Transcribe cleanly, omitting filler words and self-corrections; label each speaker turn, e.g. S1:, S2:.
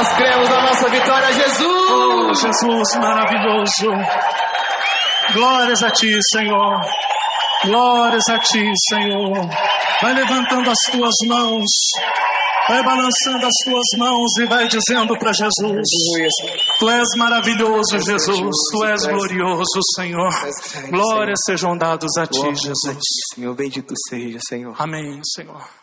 S1: Nós cremos na nossa vitória, Jesus!
S2: Oh, Jesus maravilhoso! Glórias a Ti, Senhor! Glórias a Ti, Senhor! Vai levantando as Tuas mãos, vai balançando as Tuas mãos e vai dizendo para Jesus: Tu és maravilhoso, Jesus, Tu és glorioso, Senhor. Glórias sejam dadas a Ti, Jesus.
S1: Senhor, bendito seja, Senhor.
S2: Amém, Senhor.